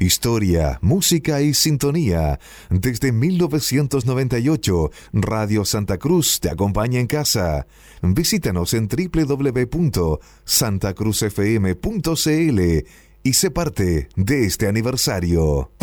Historia, música y sintonía. Desde 1998, Radio Santa Cruz te acompaña en casa. Visítanos en www.santacruzfm.cl y sé parte de este aniversario.